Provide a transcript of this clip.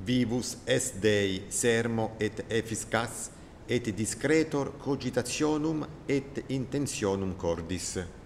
vivus est Dei sermo et efficax et discretor cogitationum et intentionum cordis.